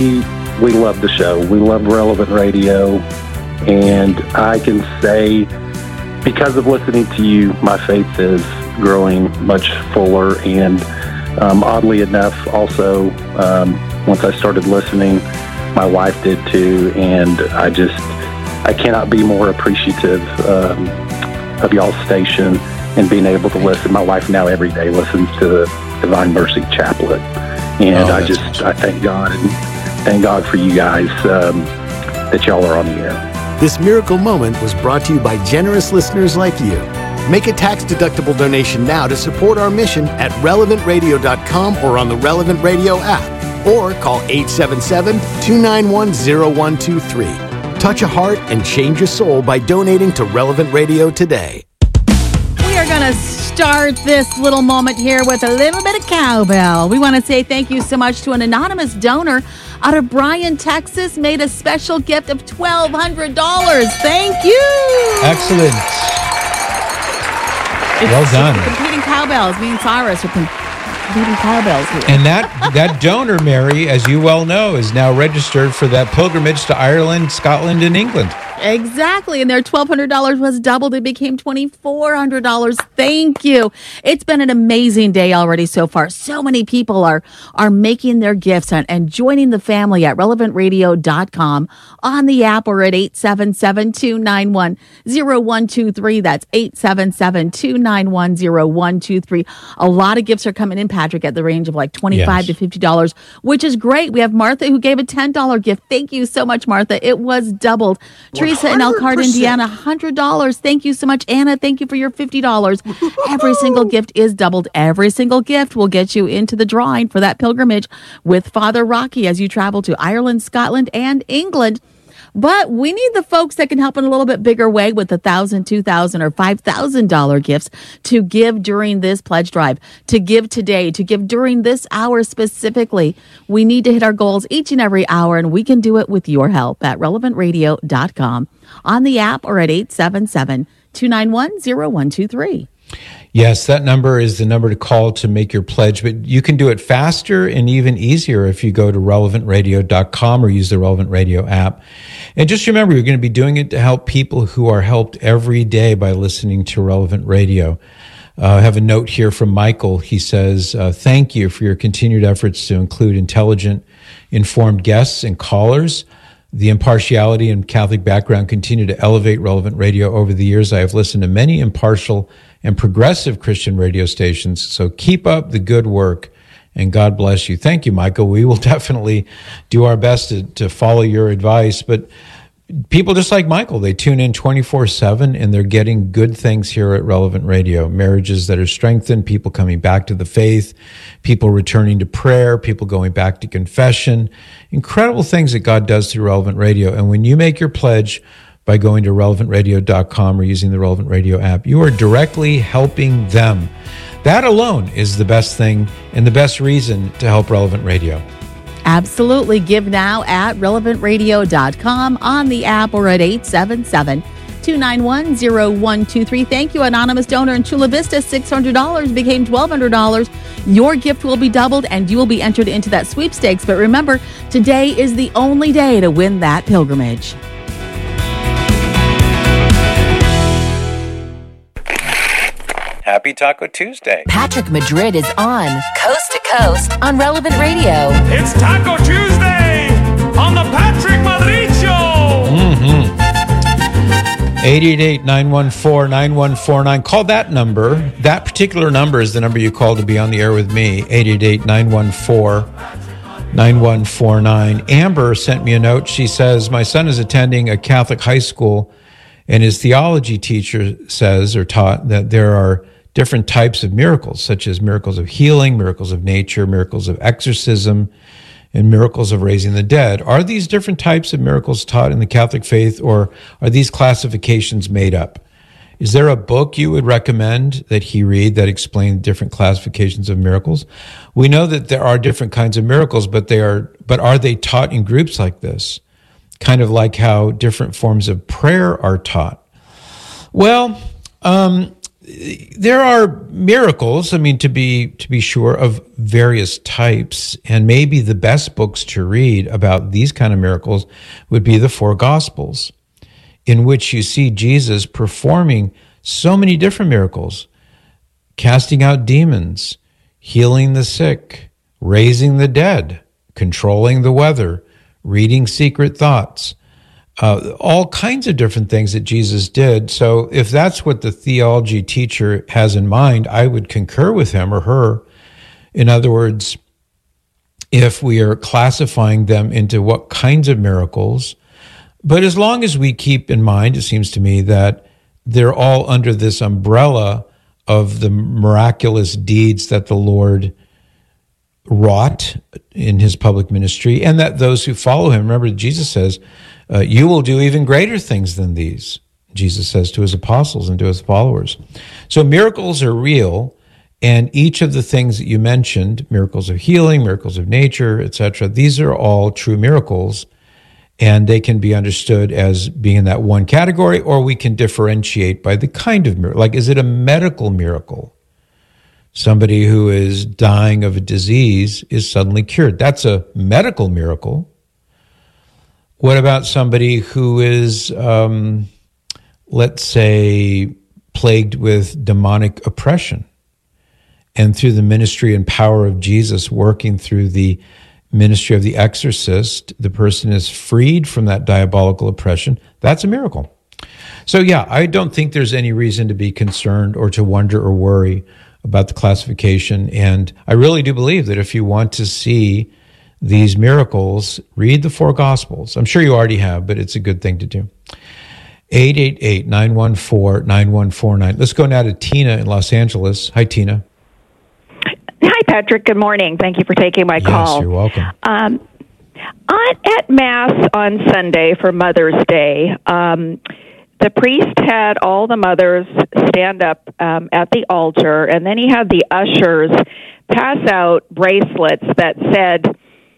We love the show. We love Relevant Radio. And I can say, because of listening to you, my faith is growing much fuller. And oddly enough, also, once I started listening, my wife did too. And I cannot be more appreciative of y'all's station and being able to listen. My wife now every day listens to the Divine Mercy Chaplet. And I thank God and thank God for you guys that y'all are on the air. This miracle moment was brought to you by generous listeners like you. Make a tax-deductible donation now to support our mission at relevantradio.com or on the Relevant Radio app, or call 877-291-0123. Touch a heart and change your soul by donating to Relevant Radio today. We are going to start this little moment here with a little bit of cowbell. We want to say thank you so much to an anonymous donor out of Bryan, Texas, made a special gift of $1,200. Thank you. Excellent. Well done. Competing cowbells. Me and Cyrus are competing cowbells here. And that donor, Mary, as you well know, is now registered for that pilgrimage to Ireland, Scotland, and England. Exactly. And their $1,200 was doubled. It became $2,400. Thank you. It's been an amazing day already so far. So many people are making their gifts and joining the family at relevantradio.com, on the app, or at 877-291-0123. That's 877-291-0123. A lot of gifts are coming in, Patrick, at the range of like $25 to $50, which is great. We have Martha who gave a $10 gift. Thank you so much, Martha. It was doubled. Teresa in Elkhart, Indiana, $100. Thank you so much. Anna, thank you for your $50. Every single gift is doubled. Every single gift will get you into the drawing for that pilgrimage with Father Rocky as you travel to Ireland, Scotland, and England. But we need the folks that can help in a little bit bigger way with $1,000, $2,000, or $5,000 gifts to give during this pledge drive, to give today, to give during this hour specifically. We need to hit our goals each and every hour, and we can do it with your help at relevantradio.com, on the app, or at 877-291-0123. Yes, that number is the number to call to make your pledge, but you can do it faster and even easier if you go to relevantradio.com or use the Relevant Radio app. And just remember, you're going to be doing it to help people who are helped every day by listening to Relevant Radio. I have a note here from Michael. He says, thank you for your continued efforts to include intelligent, informed guests and callers. The impartiality and Catholic background continue to elevate Relevant Radio. Over the years, I have listened to many impartial and progressive Christian radio stations. So keep up the good work, and God bless you. Thank you, Michael. We will definitely do our best to follow your advice. But people just like Michael, they tune in 24/7, and they're getting good things here at Relevant Radio. Marriages that are strengthened, people coming back to the faith, people returning to prayer, people going back to confession. Incredible things that God does through Relevant Radio. And when you make your pledge by going to relevantradio.com or using the Relevant Radio app, you are directly helping them. That alone is the best thing and the best reason to help Relevant Radio. Absolutely. Give now at relevantradio.com, on the app, or at 877-291-0123. Thank you, anonymous donor in Chula Vista. $600 became $1,200. Your gift will be doubled, and you will be entered into that sweepstakes. But remember, today is the only day to win that pilgrimage. Happy Taco Tuesday. Patrick Madrid is on Coast to Coast on Relevant Radio. It's Taco Tuesday on the Patrick Madrid Show. 888-914-9149. Call that number. That particular number is the number you call to be on the air with me. 888-914-9149. Amber sent me a note. She says, my son is attending a Catholic high school, and his theology teacher says or taught that there are different types of miracles, such as miracles of healing, miracles of nature, miracles of exorcism, and miracles of raising the dead. Are these different types of miracles taught in the Catholic faith, or are these classifications made up? Is there a book you would recommend that he read that explains different classifications of miracles? We know that there are different kinds of miracles, but are they taught in groups like this? Kind of like how different forms of prayer are taught. Well, there are miracles, I mean, to be sure, of various types, and maybe the best books to read about these kind of miracles would be the four Gospels, in which you see Jesus performing so many different miracles, casting out demons, healing the sick, raising the dead, controlling the weather, reading secret thoughts, all kinds of different things that Jesus did. So if that's what the theology teacher has in mind, I would concur with him or her. In other words, if we are classifying them into what kinds of miracles, but as long as we keep in mind, it seems to me, that they're all under this umbrella of the miraculous deeds that the Lord wrought in his public ministry, and that those who follow him, remember Jesus says, you will do even greater things than these, Jesus says to his apostles and to his followers. So miracles are real, and each of the things that you mentioned, miracles of healing, miracles of nature, etc., these are all true miracles, and they can be understood as being in that one category, or we can differentiate by the kind of miracle. Like, is it a medical miracle? Somebody who is dying of a disease is suddenly cured. That's a medical miracle. What about somebody who is, let's say, plagued with demonic oppression? And through the ministry and power of Jesus working through the ministry of the exorcist, the person is freed from that diabolical oppression. That's a miracle. So yeah, I don't think there's any reason to be concerned or to wonder or worry about the classification. And I really do believe that if you want to see these miracles, read the four Gospels. I'm sure you already have, but it's a good thing to do. 888-914-9149. Let's go now to Tina in Los Angeles. Hi, Tina. Hi, Patrick. Good morning. Thank you for taking my call. Yes, you're welcome. At Mass on Sunday for Mother's Day, the priest had all the mothers stand up at the altar, and then he had the ushers pass out bracelets that said,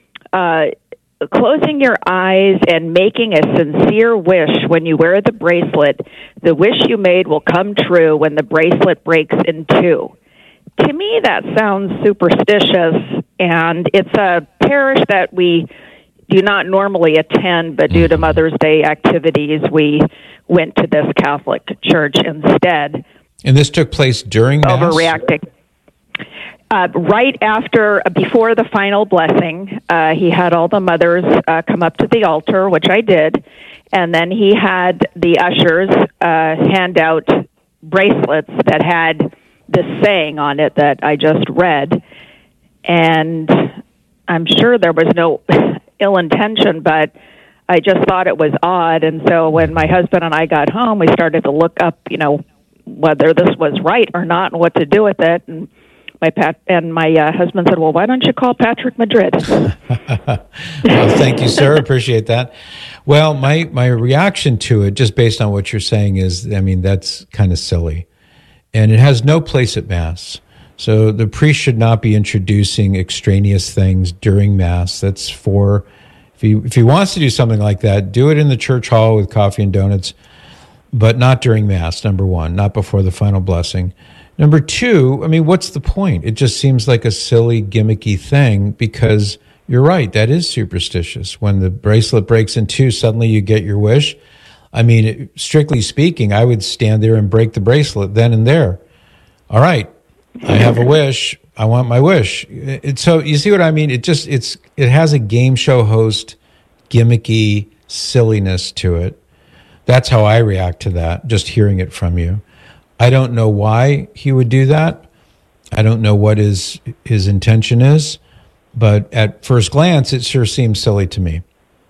closing your eyes and making a sincere wish when you wear the bracelet, the wish you made will come true when the bracelet breaks in two. To me, that sounds superstitious, and it's a parish that we do not normally attend, but due to Mother's Day activities, we went to this Catholic church instead. And this took place during Mass? Overreacting. Right before the final blessing, he had all the mothers come up to the altar, which I did, and then he had the ushers hand out bracelets that had this saying on it that I just read, and I'm sure there was no ill intention, but I just thought it was odd. And so when my husband and I got home, we started to look up, whether this was right or not and what to do with it. And my husband said, well, why don't you call Patrick Madrid? Well, thank you, sir. Appreciate that. Well, my reaction to it, just based on what you're saying, is, that's kind of silly. And it has no place at Mass. So the priest should not be introducing extraneous things during Mass. That's for, if he wants to do something like that, do it in the church hall with coffee and donuts, but not during Mass, number one, not before the final blessing. Number two, what's the point? It just seems like a silly, gimmicky thing, because you're right, that is superstitious. When the bracelet breaks in two, suddenly you get your wish. Strictly speaking, I would stand there and break the bracelet then and there. All right, I have a wish. I want my wish. So you see what I mean? It has a game show host, gimmicky silliness to it. That's how I react to that, just hearing it from you. I don't know why he would do that. I don't know what his intention is, but at first glance, it sure seems silly to me.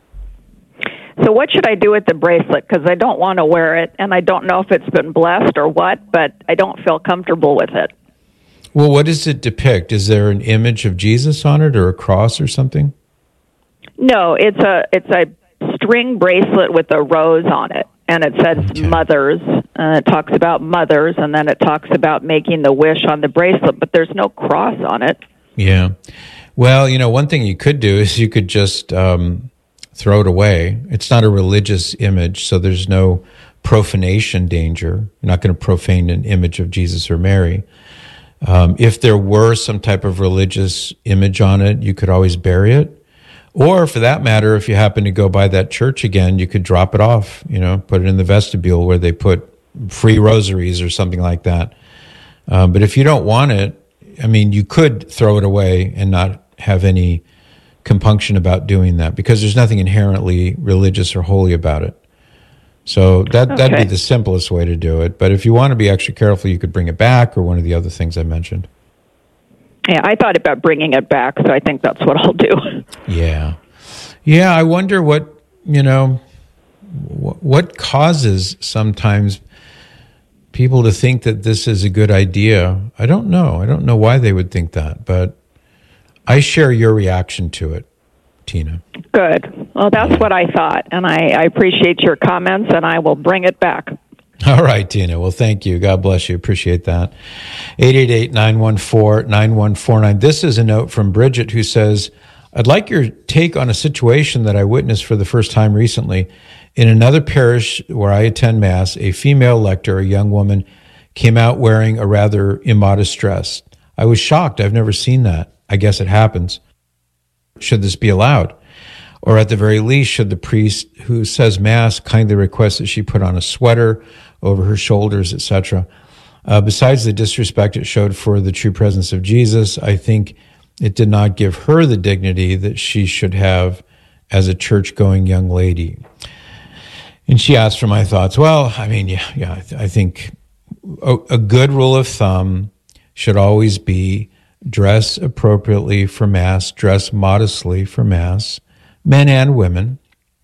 So what should I do with the bracelet? Because I don't want to wear it, and I don't know if it's been blessed or what, but I don't feel comfortable with it. Well, what does it depict? Is there an image of Jesus on it, or a cross or something? No, it's a string bracelet with a rose on it, and it says mothers. It talks about mothers, and then it talks about making the wish on the bracelet, but there's no cross on it. Yeah. Well, one thing you could do is you could just throw it away. It's not a religious image, so there's no profanation danger. You're not going to profane an image of Jesus or Mary. If there were some type of religious image on it, you could always bury it. Or for that matter, if you happen to go by that church again, you could drop it off, put it in the vestibule where they put free rosaries or something like that. But if you don't want it, you could throw it away and not have any compunction about doing that, because there's nothing inherently religious or holy about it. So that'd be the simplest way to do it. But if you want to be extra careful, you could bring it back, or one of the other things I mentioned. Yeah, I thought about bringing it back, so I think that's what I'll do. Yeah. I wonder what causes sometimes people to think that this is a good idea. I don't know why they would think that, but I share your reaction to it, Tina. Good. Well, that's what I thought, and I appreciate your comments, and I will bring it back. All right, Tina. Well, thank you. God bless you. Appreciate that. 888-914-9149. This is a note from Bridget, who says, I'd like your take on a situation that I witnessed for the first time recently. In another parish where I attend Mass, a female lector, a young woman, came out wearing a rather immodest dress. I was shocked. I've never seen that. I guess it happens. Should this be allowed? Or at the very least, should the priest who says Mass kindly request that she put on a sweater over her shoulders, etc.? Besides the disrespect it showed for the true presence of Jesus, I think it did not give her the dignity that she should have as a church-going young lady. And she asked for my thoughts. Well, I think a good rule of thumb should always be dress appropriately for Mass, dress modestly for Mass, men and women.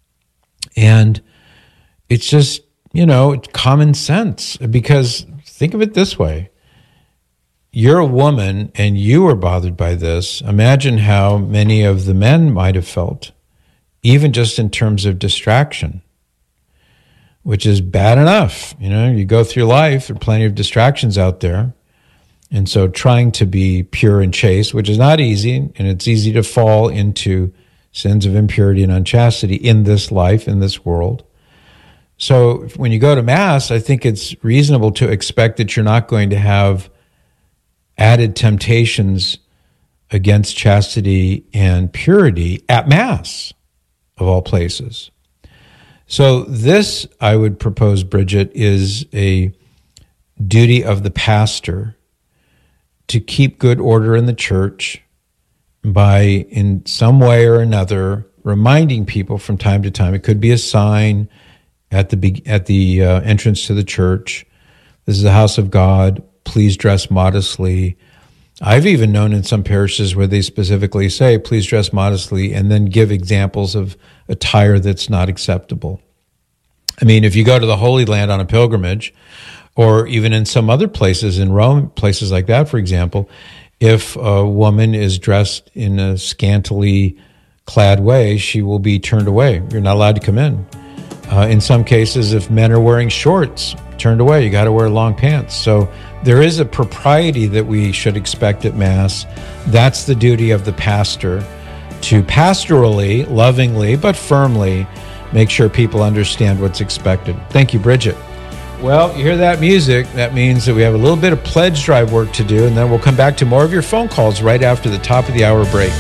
And it's just, it's common sense, because think of it this way. You're a woman and you were bothered by this. Imagine how many of the men might have felt, even just in terms of distraction, which is bad enough. You go through life, there are plenty of distractions out there. And so trying to be pure and chaste, which is not easy, and it's easy to fall into sins of impurity and unchastity in this life, in this world. So when you go to Mass, I think it's reasonable to expect that you're not going to have added temptations against chastity and purity at Mass, of all places. So this, I would propose, Bridget, is a duty of the pastor to keep good order in the church by, in some way or another, reminding people from time to time. It could be a sign at the entrance to the church. This is the house of God. Please dress modestly. I've even known in some parishes where they specifically say, please dress modestly, and then give examples of attire that's not acceptable. If you go to the Holy Land on a pilgrimage, or even in some other places in Rome, places like that, for example, if a woman is dressed in a scantily clad way, she will be turned away. You're not allowed to come in. In some cases, if men are wearing shorts, turned away. You got to wear long pants. So there is a propriety that we should expect at Mass. That's the duty of the pastor, to pastorally, lovingly, but firmly make sure people understand what's expected. Thank you, Bridget. Well, you hear that music, that means that we have a little bit of pledge drive work to do, and then we'll come back to more of your phone calls right after the top of the hour break.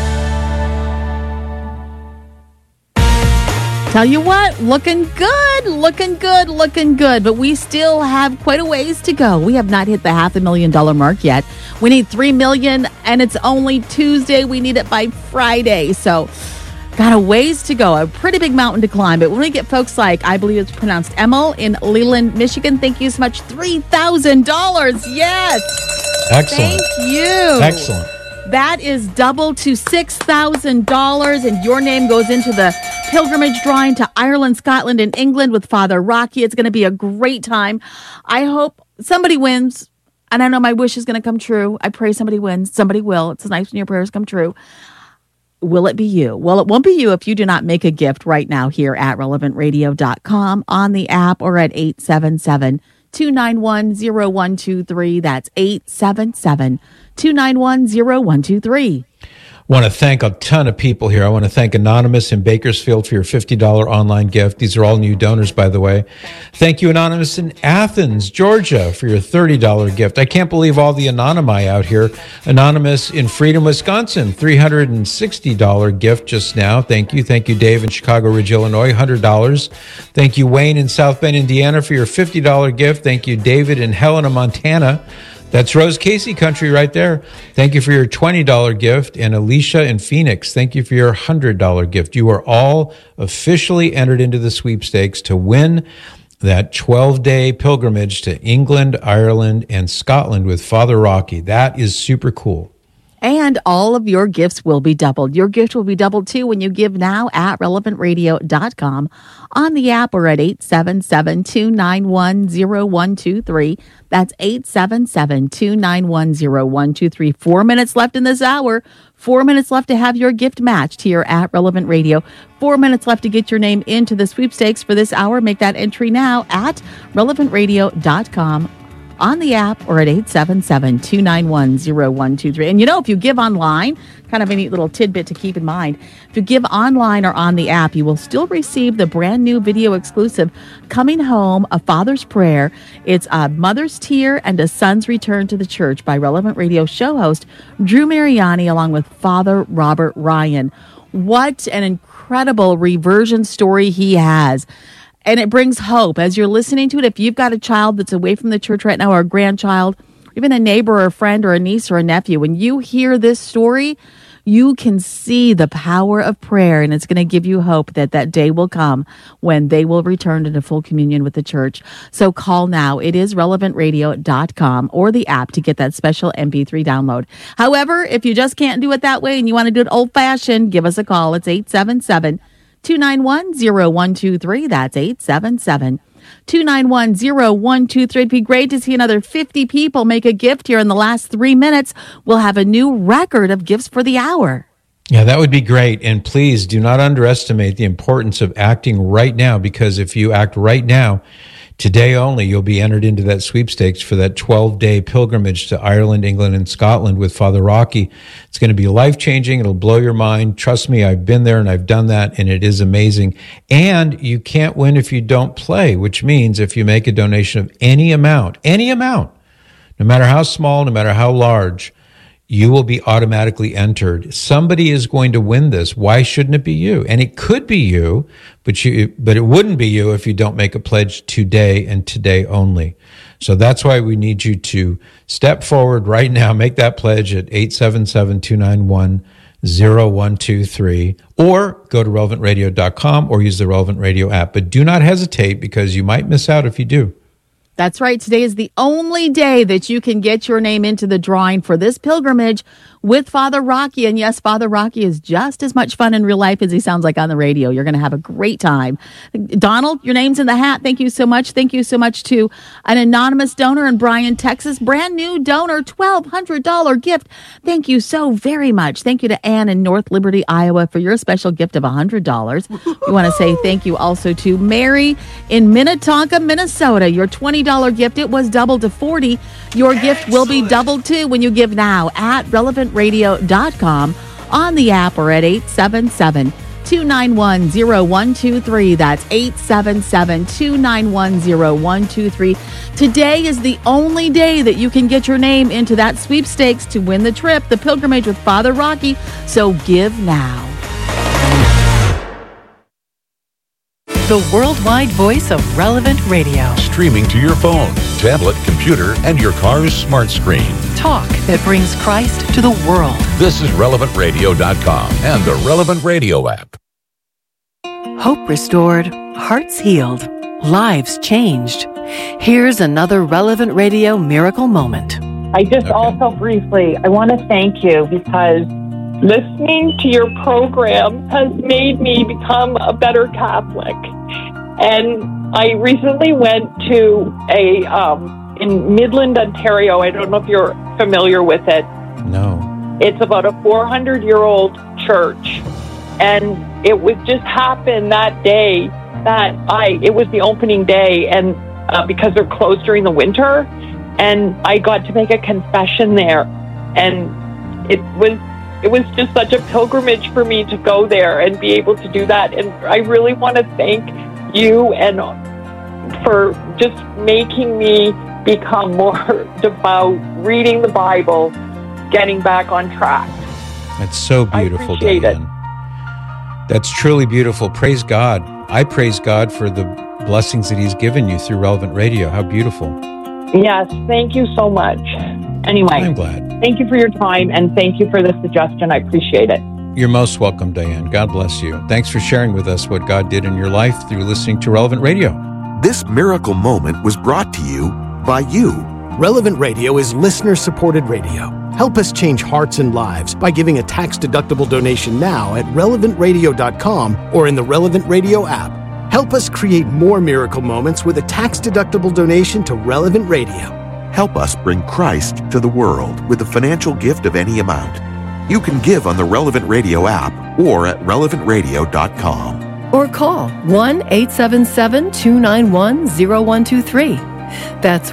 Tell you what, looking good, but we still have quite a ways to go. We have not hit the $500,000 mark yet. We need $3 million, and it's only Tuesday. We need it by Friday, so got a ways to go, a pretty big mountain to climb. But when we get folks like, I believe it's pronounced Emil in Leland, Michigan, thank you so much. $3,000. Yes. Excellent. Thank you. Excellent. That is double to $6,000, and your name goes into the pilgrimage drawing to Ireland, Scotland, and England with Father Rocky. It's going to be a great time. I hope somebody wins, and I know my wish is going to come true. I pray somebody wins. Somebody will. It's nice when your prayers come true. Will it be you? Well, it won't be you if you do not make a gift right now here at relevantradio.com, on the app, or at 877-291-0123. That's 877-291-0123. want to thank a ton of people here. I want to thank Anonymous in Bakersfield for your $50 online gift. These are all new donors, by the way. Thank you, Anonymous in Athens, Georgia, for your $30 gift. I can't believe all the anonymi out here. Anonymous in Freedom, Wisconsin, $360 gift just now. Thank you. Thank you, Dave in Chicago Ridge, Illinois, $100. Thank you, Wayne in South Bend, Indiana, for your $50 gift. Thank you, David in Helena, Montana. That's Rose Casey country right there. Thank you for your $20 gift. And Alicia in Phoenix, thank you for your $100 gift. You are all officially entered into the sweepstakes to win that 12-day pilgrimage to England, Ireland, and Scotland with Father Rocky. That is super cool. And all of your gifts will be doubled. Your gift will be doubled, too, when you give now at relevantradio.com, on the app, or at 877-291-0123. That's 877-291-0123. 4 minutes left in this hour. 4 minutes left to have your gift matched here at Relevant Radio. 4 minutes left to get your name into the sweepstakes for this hour. Make that entry now at relevantradio.com, on the app, or at 877-291-0123. And if you give online, kind of a neat little tidbit to keep in mind, if you give online or on the app, you will still receive the brand new video exclusive, Coming Home, A Father's Prayer. It's a mother's tear and a son's return to the church by Relevant Radio show host Drew Mariani, along with Father Robert Ryan. What an incredible reversion story he has. And it brings hope as you're listening to it. If you've got a child that's away from the church right now, or a grandchild, even a neighbor or a friend or a niece or a nephew, when you hear this story, you can see the power of prayer, and it's going to give you hope that that day will come when they will return into full communion with the church. So call now. It is relevantradio.com or the app to get that special MP3 download. However, if you just can't do it that way and you want to do it old-fashioned, give us a call. It's 877-291-0123. That's 877-291-0123. It'd be great to see another 50 people make a gift here in the last 3 minutes. We'll have a new record of gifts for the hour. Yeah, that would be great. And please do not underestimate the importance of acting right now, because if you act right now, today only, you'll be entered into that sweepstakes for that 12-day pilgrimage to Ireland, England, and Scotland with Father Rocky. It's going to be life-changing. It'll blow your mind. Trust me, I've been there and I've done that, and it is amazing. And you can't win if you don't play, which means if you make a donation of any amount, no matter how small, no matter how large, you will be automatically entered. Somebody is going to win this. Why shouldn't it be you? And it could be you, but it wouldn't be you if you don't make a pledge today and today only. So that's why we need you to step forward right now. Make that pledge at 877-291-0123, or go to relevantradio.com or use the Relevant Radio app. But do not hesitate, because you might miss out if you do. That's right. Today is the only day that you can get your name into the drawing for this pilgrimage with Father Rocky. And yes, Father Rocky is just as much fun in real life as he sounds like on the radio. You're going to have a great time. Donald, your name's in the hat. Thank you so much. Thank you so much to an anonymous donor in Bryan, Texas. Brand new donor, $1,200 gift. Thank you so very much. Thank you to Ann in North Liberty, Iowa, for your special gift of $100. We want to say thank you also to Mary in Minnetonka, Minnesota. Your $20 gift, it was doubled to $40. Your gift will be doubled too when you give now at relevantradio.com, on the app, or at 877-291-0123. That's 877-291-0123. Today is the only day that you can get your name into that sweepstakes to win the trip, the pilgrimage with Father Rocky. So give now. The worldwide voice of Relevant Radio. Streaming to your phone, tablet, computer, and your car's smart screen. Talk that brings Christ to the world. This is relevantradio.com and the Relevant Radio app. Hope restored, hearts healed, lives changed. Here's another Relevant Radio miracle moment. I just also briefly, I want to thank you, because listening to your program has made me become a better Catholic. And I recently went to in Midland, Ontario. I don't know if you're familiar with it. No. It's about a 400-year-old church. And it would just happen that day that it was the opening day, and because they're closed during the winter, and I got to make a confession there. And it was it was just such a pilgrimage for me to go there and be able to do that. And I really want to thank you and for just making me become more devout, reading the Bible, getting back on track. That's so beautiful, Diane. That's truly beautiful. Praise God. I praise God for the blessings that He's given you through Relevant Radio. How beautiful. Yes, thank you so much. Anyway, I'm glad. Thank you for your time, and thank you for the suggestion. I appreciate it. You're most welcome, Diane. God bless you. Thanks for sharing with us what God did in your life through listening to Relevant Radio. This miracle moment was brought to you by you. Relevant Radio is listener-supported radio. Help us change hearts and lives by giving a tax-deductible donation now at relevantradio.com or in the Relevant Radio app. Help us create more miracle moments with a tax-deductible donation to Relevant Radio. Help us bring Christ to the world with a financial gift of any amount. You can give on the Relevant Radio app or at relevantradio.com. Or call 1-877-291-0123. That's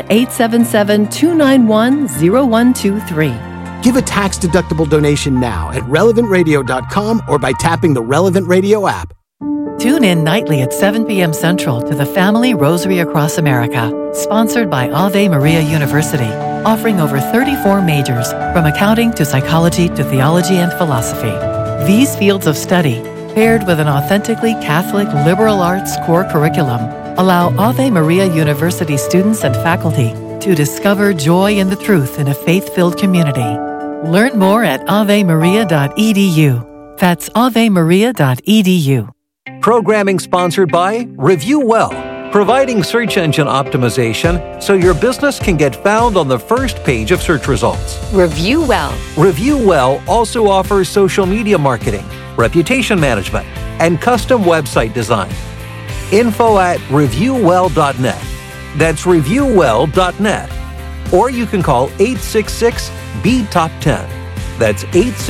1-877-291-0123. Give a tax-deductible donation now at relevantradio.com or by tapping the Relevant Radio app. Tune in nightly at 7 p.m. Central to the Family Rosary Across America, sponsored by Ave Maria University, offering over 34 majors, from accounting to psychology to theology and philosophy. These fields of study, paired with an authentically Catholic liberal arts core curriculum, allow Ave Maria University students and faculty to discover joy in the truth in a faith-filled community. Learn more at avemaria.edu. That's avemaria.edu. Programming sponsored by Review Well, providing search engine optimization so your business can get found on the first page of search results. Review Well. Review Well also offers social media marketing, reputation management, and custom website design. Info at reviewwell.net. That's reviewwell.net. Or you can call 866-BE-TOP10. That's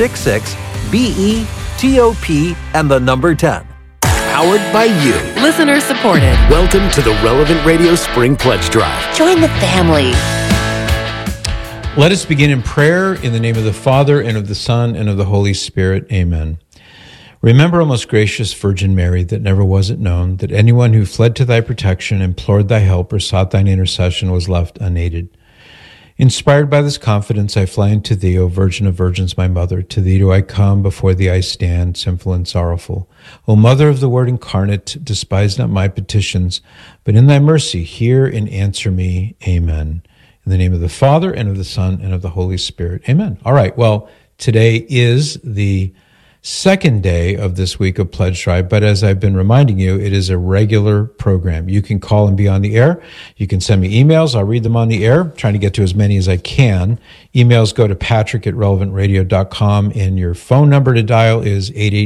866-BE-TOP and the number 10. Powered by you. Listener supported. Welcome to the Relevant Radio Spring Pledge Drive. Join the family. Let us begin in prayer in the name of the Father, and of the Son, and of the Holy Spirit. Amen. Remember, O most gracious Virgin Mary, that never was it known that anyone who fled to thy protection, implored thy help, or sought thine intercession was left unaided. Inspired by this confidence, I fly unto thee, O Virgin of Virgins, my mother. To thee do I come, before thee I stand, sinful and sorrowful. O Mother of the Word incarnate, despise not my petitions, but in thy mercy hear and answer me. Amen. In the name of the Father, and of the Son, and of the Holy Spirit. Amen. All right, well, today is the second day of this week of Pledge Drive, but as I've been reminding you, it is a regular program. You can call and be on the air. You can send me emails. I'll read them on the air, trying to get to as many as I can. Emails go to patrick@relevantradio.com, and your phone number to dial is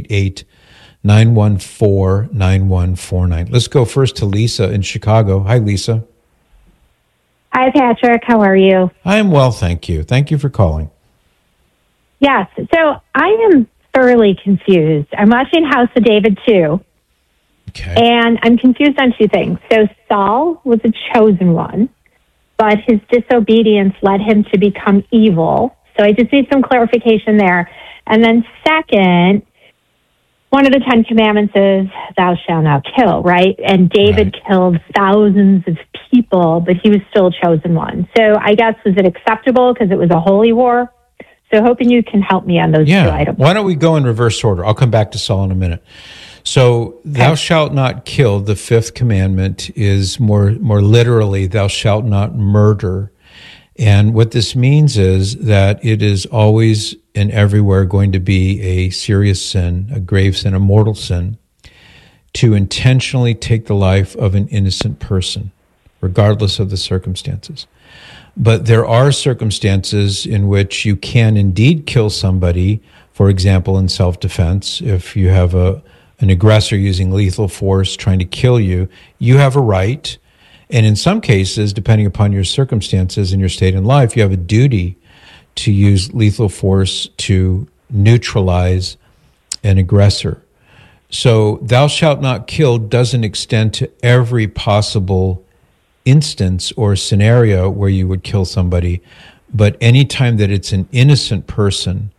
888-914-9149. Let's go first to Lisa in Chicago. Hi, Lisa. Hi, Patrick. How are you? I am well, thank you. Thank you for calling. Yes. So I am thoroughly confused. I'm watching House of David 2. Okay. And I'm confused on two things. So Saul was a chosen one, but his disobedience led him to become evil. So I just need some clarification there. And then second, one of the 10 Commandments is thou shalt not kill, right? And David killed thousands of people, but he was still a chosen one. So I guess, was it acceptable because it was a holy war? So hoping you can help me on those two items. Why don't we go in reverse order? I'll come back to Saul in a minute. So thou shalt not kill, the fifth commandment, is more literally, thou shalt not murder. And what this means is that it is always and everywhere going to be a serious sin, a grave sin, a mortal sin, to intentionally take the life of an innocent person, regardless of the circumstances. But there are circumstances in which you can indeed kill somebody, for example, in self-defense. If you have an aggressor using lethal force trying to kill you, you have a right. And in some cases, depending upon your circumstances and your state in life, you have a duty to use lethal force to neutralize an aggressor. So thou shalt not kill doesn't extend to every possible instance or scenario where you would kill somebody, but anytime that it's an innocent person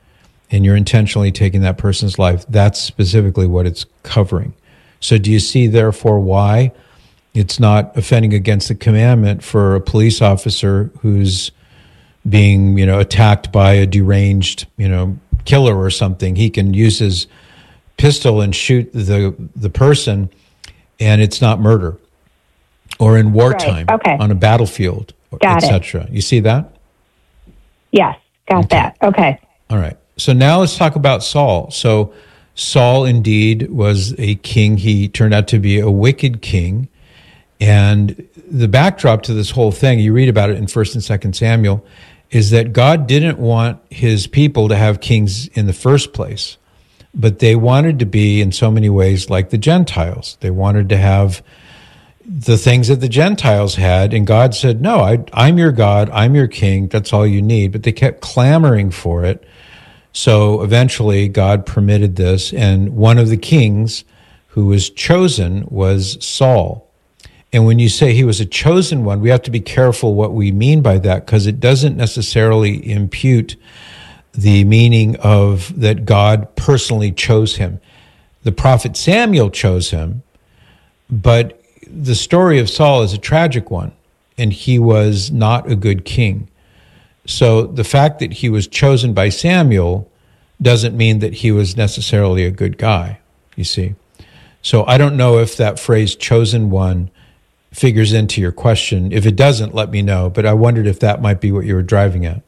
and you're intentionally taking that person's life, that's specifically what it's covering. So do you see, therefore, why it's not offending against the commandment for a police officer who's being, attacked by a deranged, killer or something? He can use his pistol and shoot the person, and it's not murder. Or in wartime, on a battlefield, etc. You see that? Yes, got that. Okay. All right. So now let's talk about Saul. So Saul indeed was a king. He turned out to be a wicked king. And the backdrop to this whole thing, you read about it in 1st and 2nd Samuel, is that God didn't want his people to have kings in the first place, but they wanted to be in so many ways like the Gentiles. They wanted to have the things that the Gentiles had, and God said, no, I'm your God, I'm your king, that's all you need. But they kept clamoring for it. So eventually God permitted this, and one of the kings who was chosen was Saul. And when you say he was a chosen one, we have to be careful what we mean by that, because it doesn't necessarily impute the meaning of that God personally chose him. The prophet Samuel chose him, but the story of Saul is a tragic one, and he was not a good king. So the fact that he was chosen by Samuel doesn't mean that he was necessarily a good guy, you see. So I don't know if that phrase chosen one figures into your question. If it doesn't, let me know, but I wondered if that might be what you were driving at.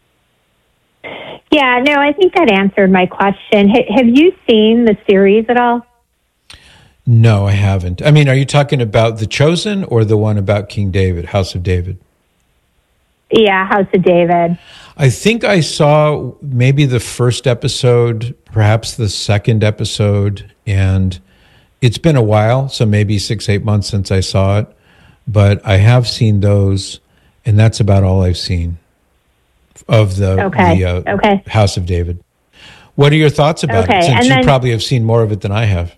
Yeah, no, I think that answered my question. Have you seen the series at all? No, I haven't. I mean, are you talking about The Chosen or the one about King David, House of David? Yeah, House of David. I think I saw maybe the first episode, perhaps the second episode, and it's been a while, so maybe 6-8 months since I saw it, but I have seen those, and that's about all I've seen of the House of David. What are your thoughts about it, since you probably have seen more of it than I have?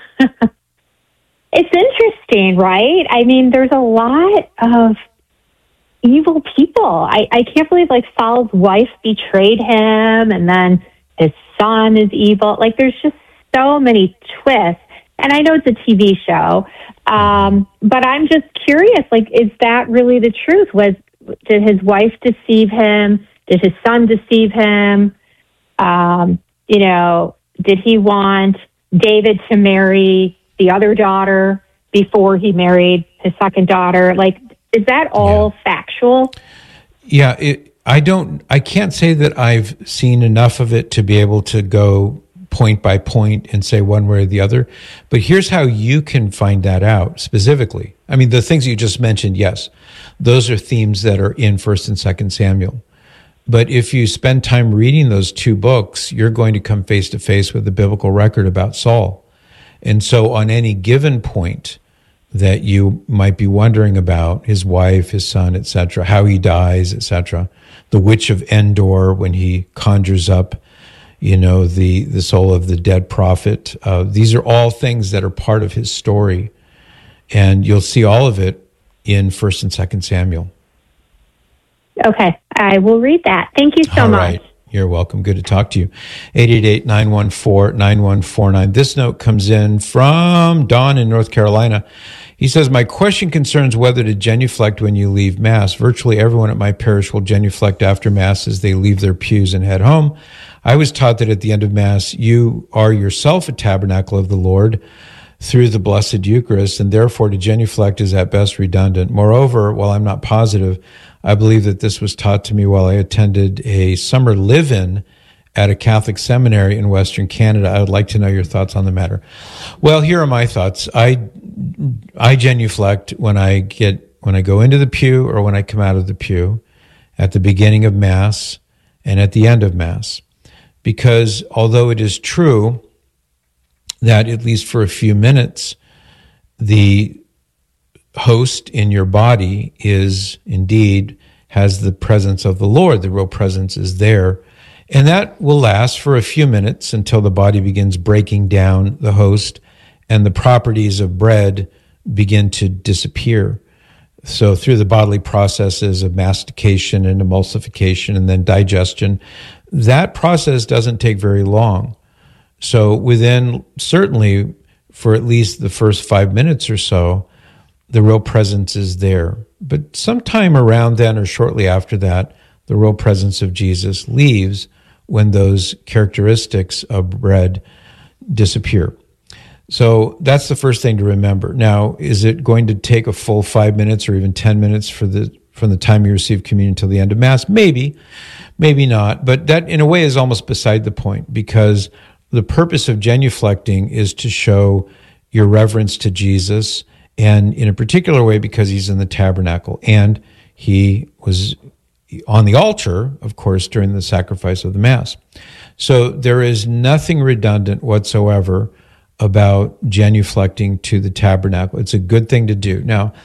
It's interesting, right? I mean, there's a lot of evil people. I can't believe, Saul's wife betrayed him, and then his son is evil. There's just so many twists. And I know it's a TV show, but I'm just curious, is that really the truth? Did his wife deceive him? Did his son deceive him? Did he want David to marry the other daughter before he married his second daughter? Is that all factual? Yeah, I can't say that I've seen enough of it to be able to go point by point and say one way or the other. But here's how you can find that out specifically. I mean, the things you just mentioned, yes, those are themes that are in 1st and 2nd Samuel. But if you spend time reading those two books, you're going to come face to face with the biblical record about Saul. And so on any given point that you might be wondering about, his wife, his son, etc., how he dies, etc., the witch of Endor, when he conjures up, the soul of the dead prophet, these are all things that are part of his story. And you'll see all of it in 1st and 2nd Samuel. Okay, I will read that. Thank you so much. Right. You're welcome. Good to talk to you. 888-914-9149. This note comes in from Don in North Carolina. He says, my question concerns whether to genuflect when you leave Mass. Virtually everyone at my parish will genuflect after Mass as they leave their pews and head home. I was taught that at the end of Mass, you are yourself a tabernacle of the Lord through the Blessed Eucharist, and therefore to genuflect is at best redundant. Moreover, while I'm not positive, I believe that this was taught to me while I attended a summer live-in at a Catholic seminary in Western Canada. I would like to know your thoughts on the matter. Well, here are my thoughts. I genuflect when I go into the pew or when I come out of the pew, at the beginning of Mass and at the end of Mass. Because although it is true that at least for a few minutes, the host in your body has the presence of the Lord, the real presence is there. And that will last for a few minutes until the body begins breaking down the host and the properties of bread begin to disappear. So through the bodily processes of mastication and emulsification and then digestion, that process doesn't take very long. So within, certainly for at least the first 5 minutes or so, the real presence is there. But sometime around then or shortly after that, the real presence of Jesus leaves when those characteristics of bread disappear. So that's the first thing to remember. Now, is it going to take a full 5 minutes or even 10 minutes from the time you receive communion till the end of Mass? Maybe, maybe not. But that, in a way, is almost beside the point, because the purpose of genuflecting is to show your reverence to Jesus, and in a particular way because he's in the tabernacle, and he was on the altar, of course, during the sacrifice of the Mass. So there is nothing redundant whatsoever about genuflecting to the tabernacle. It's a good thing to do. Now,